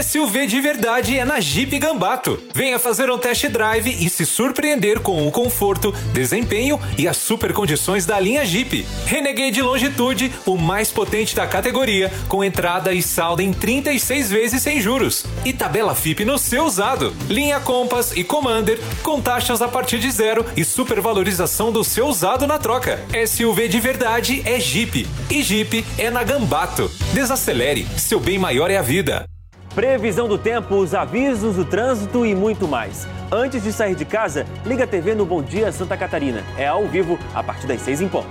SUV de verdade é na Jeep Gambato. Venha fazer um test drive e se surpreender com o conforto, desempenho e as super condições da linha Jeep. Renegade Longitude, o mais potente da categoria, com entrada e saldo em 36 vezes sem juros. E tabela FIP no seu usado. Linha Compass e Commander, com taxas a partir de 0 e supervalorização do seu usado na troca. SUV de verdade é Jeep. E Jeep é na Gambato. Desacelere, seu bem maior é a vida. Previsão do tempo, os avisos do trânsito e muito mais. Antes de sair de casa, liga a TV no Bom Dia Santa Catarina. É ao vivo, a partir das 6 em ponto.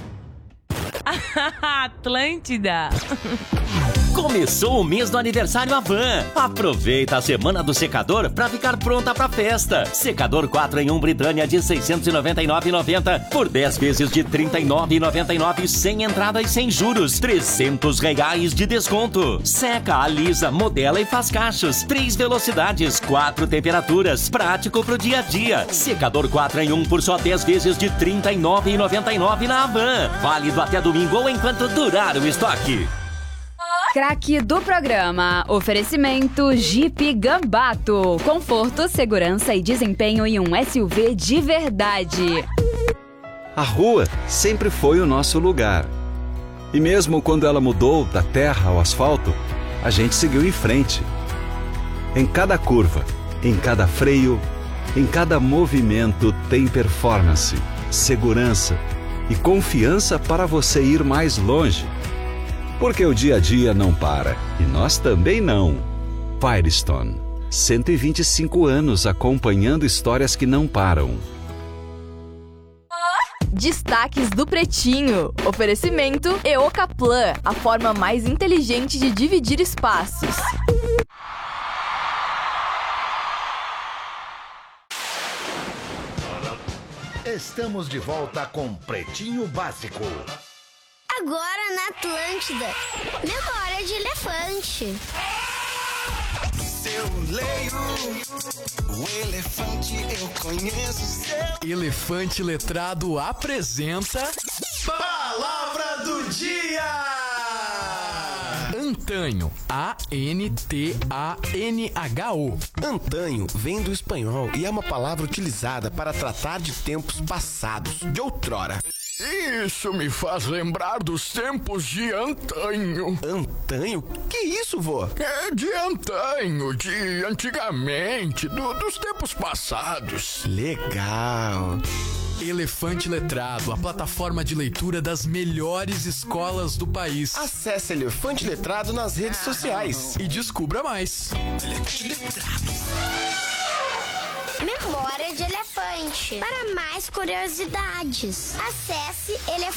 Atlântida. Começou o mês do aniversário Havan. Aproveita a semana do secador para ficar pronta para festa. Secador 4 em 1 Britânia de R$ 699,90 por 10 vezes de R$ 39,99 sem entrada e sem juros. R$ 300 de desconto. Seca, alisa, modela e faz cachos. 3 velocidades, 4 temperaturas. Prático pro dia a dia. Secador 4 em 1 por só 10 vezes de R$ 39,99 na Havan. Válido até domingo ou enquanto durar o estoque. Craque do programa. Oferecimento Jeep Gambato. Conforto, segurança e desempenho em um SUV de verdade. A rua sempre foi o nosso lugar. E mesmo quando ela mudou da terra ao asfalto, a gente seguiu em frente. Em cada curva, em cada freio, em cada movimento tem performance, segurança e confiança para você ir mais longe. Porque o dia a dia não para, e nós também não. Firestone, 125 anos acompanhando histórias que não param. Destaques do Pretinho. Oferecimento Eocaplan, a forma mais inteligente de dividir espaços. Estamos de volta com Pretinho Básico. Agora na Atlântida, memória de elefante. Eu leio o elefante, eu conheço seu. Elefante Letrado apresenta Palavra do Dia. Antanho, A-N-T-A-N-H-O. Antanho vem do espanhol e é uma palavra utilizada para tratar de tempos passados, de outrora. Isso me faz lembrar dos tempos de antanho. Antanho? Que isso, vô? É de antanho, de antigamente, dos tempos passados. Legal. Elefante Letrado, a plataforma de leitura das melhores escolas do país. Acesse Elefante Letrado nas redes sociais e descubra mais. Elefante Letrado. Memória de elefante. Para mais curiosidades, acesse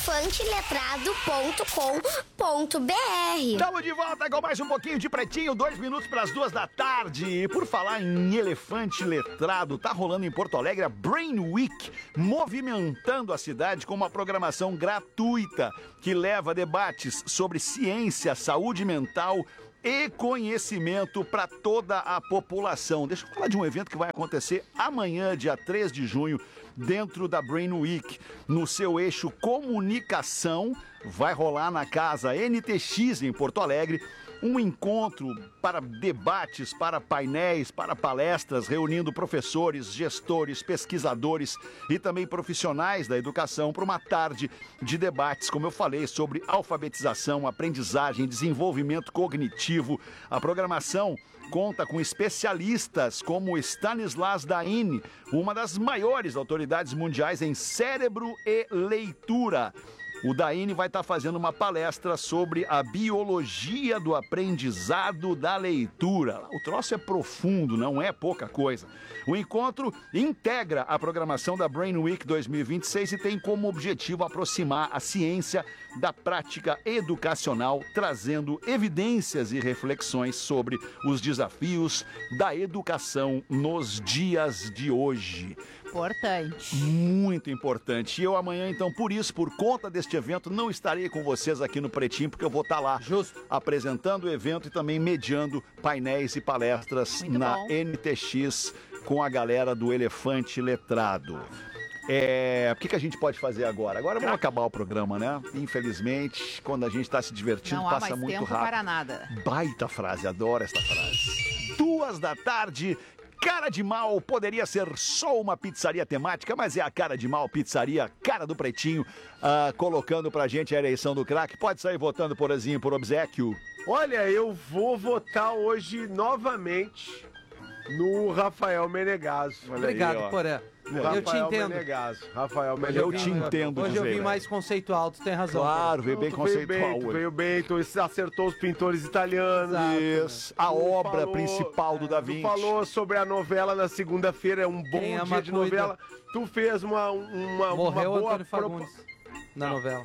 elefanteletrado.com.br. Estamos de volta com mais um pouquinho de Pretinho, 2 minutos para as 2 da tarde. E por falar em elefante letrado, tá rolando em Porto Alegre a Brain Week, movimentando a cidade com uma programação gratuita que leva debates sobre ciência, saúde mental e conhecimento para toda a população. Deixa eu falar de um evento que vai acontecer amanhã, dia 3 de junho, dentro da Brain Week, no seu eixo comunicação. Vai rolar na casa NTX em Porto Alegre um encontro para debates, para painéis, para palestras, reunindo professores, gestores, pesquisadores e também profissionais da educação para uma tarde de debates, como eu falei, sobre alfabetização, aprendizagem, desenvolvimento cognitivo. A programação conta com especialistas como Stanislas Dehaene, uma das maiores autoridades mundiais em cérebro e leitura. O Dehaene vai estar fazendo uma palestra sobre a biologia do aprendizado da leitura. O troço é profundo, não é pouca coisa. O encontro integra a programação da Brain Week 2026 e tem como objetivo aproximar a ciência da prática educacional, trazendo evidências e reflexões sobre os desafios da educação nos dias de hoje. Importante. Muito importante. E eu amanhã, então, por conta deste evento, não estarei com vocês aqui no Pretinho, porque eu vou estar lá apresentando o evento e também mediando painéis e palestras na NTX com a galera do Elefante Letrado. O que a gente pode fazer agora? Agora vamos acabar o programa, né? Infelizmente, quando a gente tá se divertindo, Não há passa mais muito tempo rápido. para nada. Baita frase, adoro esta frase. 2 da tarde, Cara de Mal poderia ser só uma pizzaria temática, mas é a Cara de Mal, pizzaria Cara do Pretinho, colocando pra gente a eleição do craque. Pode sair votando, Porazinho, por obséquio. Olha, eu vou votar hoje novamente no Rafael Menegasso. Obrigado, Porã. Eu te entendo. Rafael Menegasso. Eu te entendo. Hoje eu vim mais conceitual, tu tem razão. Claro, veio bem conceitual. Veio bem, tu acertou os pintores italianos. Isso. A obra principal do Da Vinci. Tu falou sobre a novela na segunda-feira, é um bom dia de novela. Tu fez uma Morreu boa Antônio Fagundes na novela.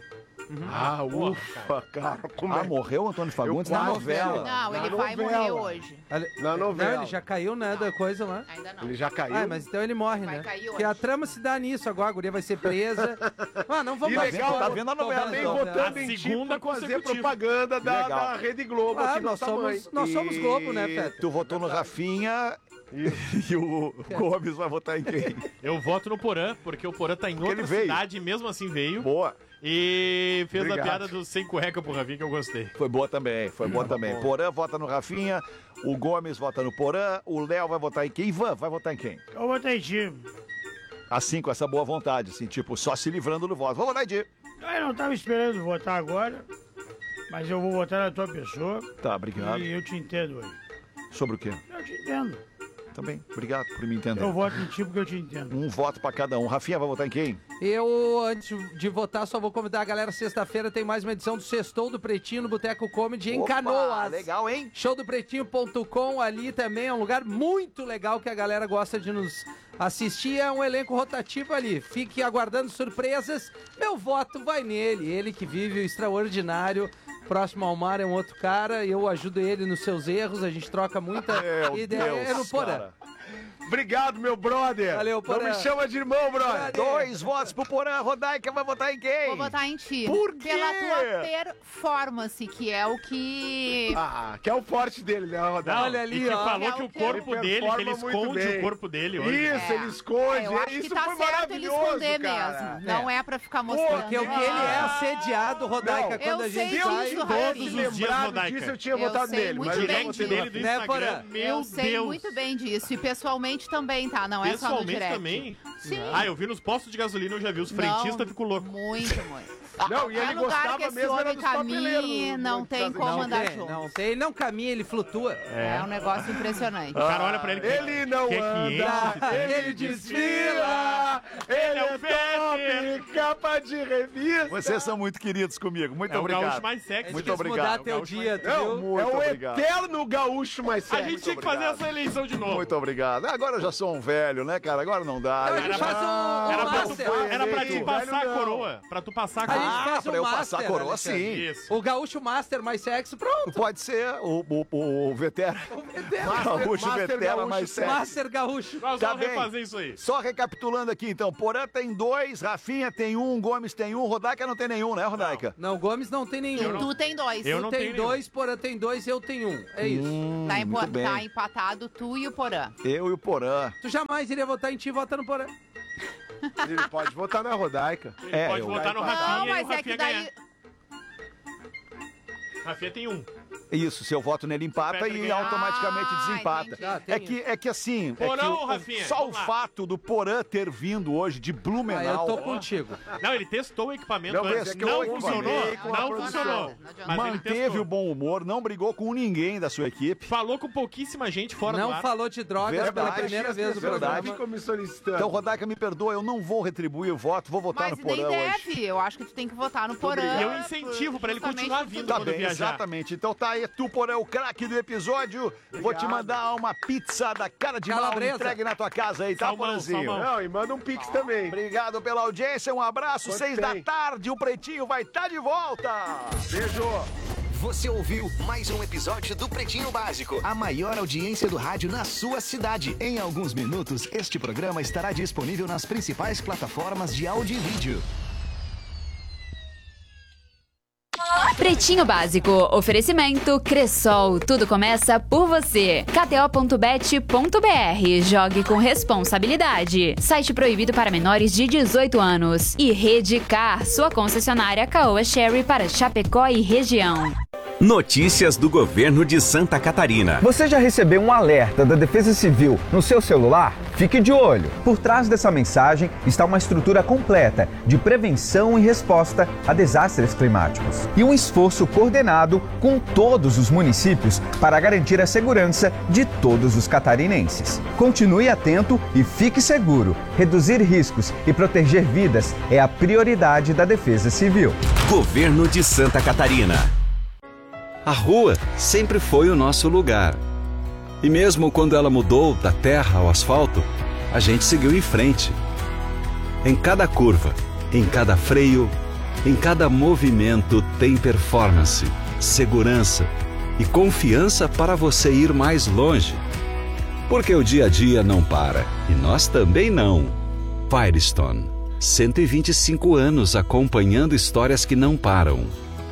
Ufa, cara. Morreu Antônio Fagundes na novela. Não, ele vai morrer hoje. Na novela. Não, ele já caiu, né, da coisa lá. Ainda não. Ele já caiu? Mas então ele morre, Vai né? cair Porque a trama se dá nisso agora, a guria vai ser presa. Não vamos E legal, tá vendo a novela, também então, votando né? em A segunda ti pra fazer consecutiva. propaganda da Rede Globo aqui nós nossa mãe. somos Globo, né, Feta? Tu votou no Rafinha e o Gomes vai votar em quem? Eu voto no Porã, porque o Porã tá em outra cidade e mesmo assim veio. Boa. E fez Obrigado. a piada do sem cueca pro Rafinha que eu gostei. Foi boa também, Porã vota no Rafinha, o Gomes vota no Porã, o Léo vai votar em quem? Ivan vai votar em quem? Eu votei em ti. Assim, com essa boa vontade, assim, tipo, só se livrando do voto. Vou votar em ti. Eu não tava esperando votar agora, mas eu vou votar na tua pessoa. Tá, obrigado. E eu te entendo hoje. Sobre o quê? Eu te entendo. Também, obrigado por me entender. Eu voto em ti porque eu te entendo. Um voto pra cada um. Rafinha vai votar em quem? Eu, antes de votar, só vou convidar a galera. Sexta-feira tem mais uma edição do Sextou do Pretinho no Boteco Comedy em Canoas. Legal, hein? Showdopretinho.com, ali também é um lugar muito legal que a galera gosta de nos assistir. É um elenco rotativo ali. Fique aguardando surpresas. Meu voto vai nele. Ele que vive o extraordinário. Próximo ao mar é um outro cara. Eu ajudo ele nos seus erros. A gente troca muita ideia. É no Porã. Obrigado, meu brother. Valeu, Porã. Não me chama de irmão, brother. 2 votos pro Porã. Rodaica vai votar em quem? Vou votar em ti. Por quê? Pela tua performance, que é o que... Que é o forte dele, né, Rodaica? Olha ali, e que ó. falou que o corpo dele, que ele esconde o corpo dele hoje. Isso, ele esconde. Eu acho Isso que tá foi certo ele maravilhoso, esconder cara. mesmo. Não é pra ficar mostrando. Porque o que ele é assediado, Rodaica, Não, quando a eu gente sei sai... disso, todos os dias, Lembrado Rodaica. disso, eu tinha Eu votado sei nele. muito Mas bem eu não Direct votei dele não. do Né, Instagram, Porã? meu Eu Deus. sei muito bem disso. E pessoalmente também, tá? Não é só no Pessoalmente direct. também? Sim. Eu vi nos postos de gasolina, eu já vi. Os frentistas ficam loucos. Muito, muito. Não, e ele No lugar gostava que esse mesmo era homem dos papeleiros. caminha, não tem como andar junto. Não tem, ele não caminha, ele flutua. É um negócio impressionante. O cara olha pra ele Ele não anda, ele desfila, ele é top, capa de revista. Vocês são muito queridos comigo. Muito É o obrigado. gaúcho mais sexy. Muito Quis obrigado. mudar teu dia, tu Não, viu? Muito é o obrigado. eterno gaúcho mais A sexy. gente tinha que fazer essa eleição de novo. Muito obrigado. Agora eu já sou um velho, né, cara? Agora não dá. Não, a gente faz um Era pra, master. era pra te Velho, passar a não. coroa. Pra tu passar a A coroa. gente faz pra um eu master, passar a coroa, Alexandre. sim. Isso. O gaúcho master mais sexy, pronto. Pode ser o veterano. Gaúcho Master veterano gaúcho mais sexy. Master gaúcho. Nós Tá vamos bem. refazer isso aí. Só recapitulando aqui, então. Porã tem 2, Rafinha tem 1, Gomes tem 1, Rodaica não tem nenhum, né, Rodaica? Não, Gomes não tem nenhum. E tu tem 2. Eu Tu não tem tenho 2, Porã tem 2, eu tenho 1. É isso. Muito bem. Tá empatado tu e o Porã. Eu e o Porã. Tu jamais iria votar em ti, vota no Porã. Ele pode votar na Rodaica. Ele pode votar no Rafinha Não, e o mas é Rafinha que daí... ganhar. Rafinha tem 1. Isso, se eu voto nele empata Petra e ganha. automaticamente desempata. entendi. Ah, tem É que assim, Porã ou é que Rafinha? só o Vamos lá. fato do Porã ter vindo hoje de Ah, Blumenau eu tô contigo. Não, ele testou o equipamento Não, antes. esse aqui eu Não não funcionou. combinei com a Não produção. funcionou. Não adianta. Mas ele manteve testou. o bom humor, não brigou com ninguém da sua equipe. Falou com pouquíssima gente fora do Não ar. falou de drogas Verdade, pela primeira vez no verdade. programa. Ficou me solicitando. Então, Rodaica, me perdoa, eu não vou retribuir o voto, vou votar Mas no nem Porã hoje. deve. Eu acho que tu tem que votar no Porã. E eu incentivo pra ele Justamente continuar por vindo Tá quando bem, viajar. exatamente. Então tá aí, tu, Porã, o craque do episódio. Vou te mandar uma pizza da Cara de Mal Calabresa. entregue na tua casa aí, tá, Salmão, Porãzinho? salmão. Não, e manda um pix também. Obrigado pela audiência, um abraço, Quanto 6 tem? da tarde, o Pretinho vai estar de volta. Beijo. Você ouviu mais um episódio do Pretinho Básico, a maior audiência do rádio na sua cidade. Em alguns minutos, este programa estará disponível nas principais plataformas de áudio e vídeo. Pretinho Básico, oferecimento Cressol, tudo começa por você. KTO.bet.br, jogue com responsabilidade. Site proibido para menores de 18 anos. E Redcar, sua concessionária Caoa Sherry para Chapecó e região. Notícias do governo de Santa Catarina. Você já recebeu um alerta da Defesa Civil no seu celular? Fique de olho. Por trás dessa mensagem está uma estrutura completa de prevenção e resposta a desastres climáticos. E um esforço coordenado com todos os municípios para garantir a segurança de todos os catarinenses. Continue atento e fique seguro. Reduzir riscos e proteger vidas é a prioridade da Defesa Civil. Governo de Santa Catarina. A rua sempre foi o nosso lugar. E mesmo quando ela mudou da terra ao asfalto, a gente seguiu em frente. Em cada curva, em cada freio, em cada movimento tem performance, segurança e confiança para você ir mais longe. Porque o dia a dia não para e nós também não. Firestone, 125 anos acompanhando histórias que não param.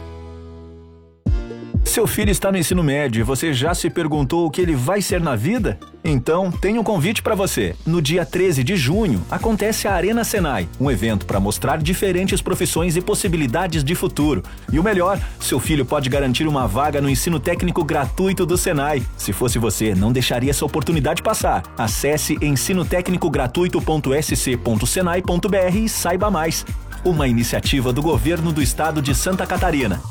Seu filho está no ensino médio e você já se perguntou o que ele vai ser na vida? Então, tem um convite para você. No dia 13 de junho, acontece a Arena Senai, um evento para mostrar diferentes profissões e possibilidades de futuro. E o melhor, seu filho pode garantir uma vaga no ensino técnico gratuito do Senai. Se fosse você, não deixaria essa oportunidade passar. Acesse ensinotecnicogratuito.sc.senai.br e saiba mais. Uma iniciativa do governo do estado de Santa Catarina.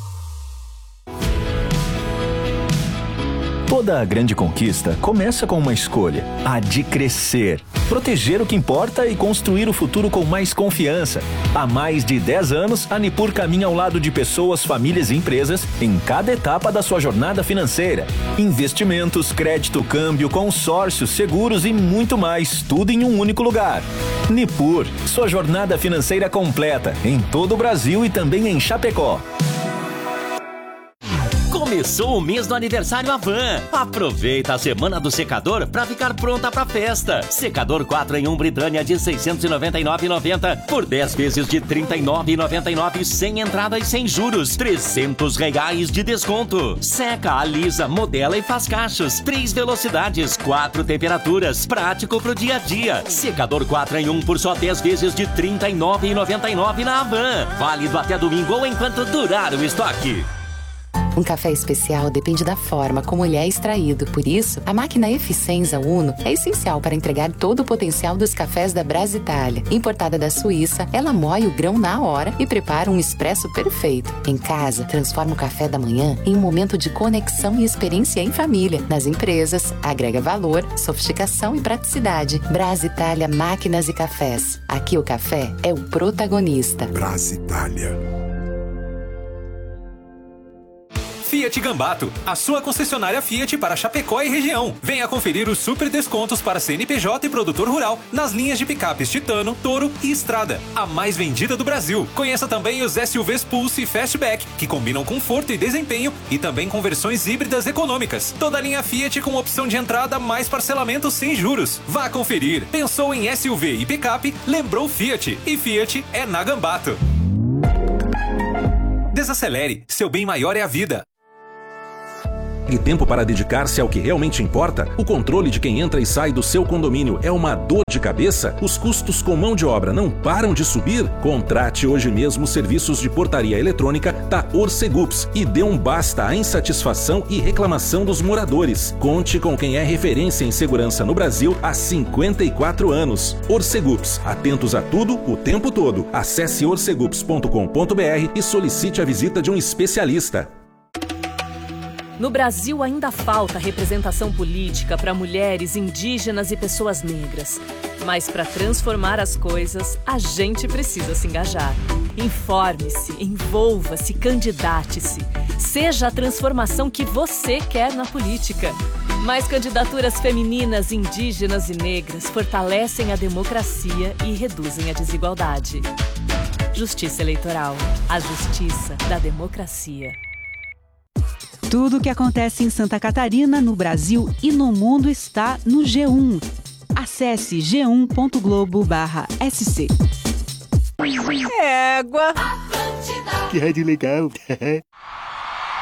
Toda grande conquista começa com uma escolha, a de crescer, proteger o que importa e construir o futuro com mais confiança. Há mais de 10 anos, a Nipur caminha ao lado de pessoas, famílias e empresas em cada etapa da sua jornada financeira. Investimentos, crédito, câmbio, consórcios, seguros e muito mais, tudo em um único lugar. Nipur, sua jornada financeira completa, em todo o Brasil e também em Chapecó. Começou o mês do aniversário Avan. Aproveita a semana do secador para ficar pronta para festa. Secador 4 em 1 Britânia de R$ 699,90 por 10 vezes de R$ 39,99 sem entrada e sem juros. R$ 300 de desconto. Seca, alisa, modela e faz cachos. 3 velocidades, 4 temperaturas. Prático pro dia a dia. Secador 4 em 1 por só 10 vezes de R$ 39,99 na Avan. Válido até domingo ou enquanto durar o estoque. Um café especial depende da forma como ele é extraído. Por isso, a máquina Eficienza Uno é essencial para entregar todo o potencial dos cafés da Brasitalia. Importada da Suíça, ela moe o grão na hora e prepara um expresso perfeito. Em casa, transforma o café da manhã em um momento de conexão e experiência em família. Nas empresas, agrega valor, sofisticação e praticidade. Brasitalia Máquinas e Cafés. Aqui o café é o protagonista. Brasitalia. Fiat Gambato, a sua concessionária Fiat para Chapecó e região. Venha conferir os super descontos para CNPJ e produtor rural nas linhas de picapes Titano, Toro e Estrada, a mais vendida do Brasil. Conheça também os SUVs Pulse e Fastback, que combinam conforto e desempenho e também com versões híbridas econômicas. Toda a linha Fiat com opção de entrada mais parcelamento sem juros. Vá conferir. Pensou em SUV e picape? Lembrou Fiat. E Fiat é na Gambato. Desacelere. Seu bem maior é a vida. E tempo para dedicar-se ao que realmente importa? O controle de quem entra e sai do seu condomínio é uma dor de cabeça? Os custos com mão de obra não param de subir? Contrate hoje mesmo serviços de portaria eletrônica da Orcegups e dê um basta à insatisfação e reclamação dos moradores. Conte com quem é referência em segurança no Brasil há 54 anos. Orcegups, atentos a tudo, o tempo todo. Acesse orcegups.com.br e solicite a visita de um especialista. No Brasil ainda falta representação política para mulheres, indígenas e pessoas negras. Mas para transformar as coisas, a gente precisa se engajar. Informe-se, envolva-se, candidate-se. Seja a transformação que você quer na política. Mais candidaturas femininas, indígenas e negras fortalecem a democracia e reduzem a desigualdade. Justiça Eleitoral. A justiça da democracia. Tudo o que acontece em Santa Catarina, no Brasil e no mundo está no G1. Acesse g1.globo/sc. Égua! Que rádio legal!